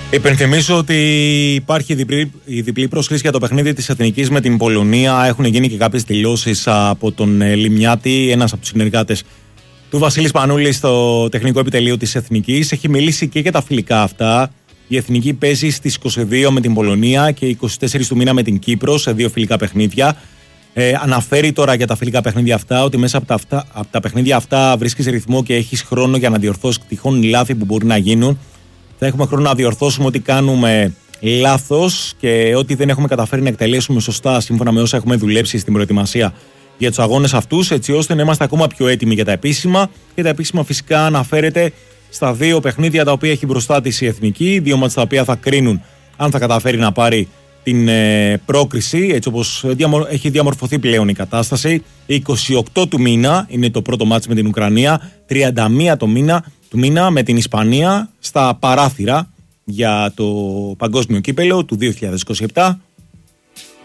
Υπενθυμίσω ότι υπάρχει η διπλή πρόσκληση για το παιχνίδι της Εθνικής με την Πολωνία. Έχουν γίνει και κάποιες δηλώσεις από τον Λιμιάτη, ένας από τους συνεργάτες του Βασίλη Σπανούλη στο τεχνικό επιτελείο της Εθνικής. Έχει μιλήσει και για τα φιλικά αυτά. Η Εθνική παίζει στις 22 με την Πολωνία και 24 του μήνα με την Κύπρο σε 2 φιλικά παιχνίδια. Αναφέρει τώρα για τα φιλικά παιχνίδια αυτά ότι μέσα από τα παιχνίδια αυτά βρίσκεις ρυθμό και έχεις χρόνο για να διορθώσεις τυχόν λάθη που μπορεί να γίνουν. Θα έχουμε χρόνο να διορθώσουμε ό,τι κάνουμε λάθος και ό,τι δεν έχουμε καταφέρει να εκτελέσουμε σωστά σύμφωνα με όσα έχουμε δουλέψει στην προετοιμασία για τους αγώνες αυτούς, έτσι ώστε να είμαστε ακόμα πιο έτοιμοι για τα επίσημα. Και τα επίσημα φυσικά αναφέρεται στα 2 παιχνίδια τα οποία έχει μπροστά της η Εθνική, 2 μάτς τα οποία θα κρίνουν αν θα καταφέρει να πάρει την πρόκριση, έτσι όπως έχει διαμορφωθεί πλέον η κατάσταση. 28 του μήνα είναι το πρώτο μάτς με την Ουκρανία, 31 του μήνα με την Ισπανία στα παράθυρα για το παγκόσμιο κύπελο του 2027.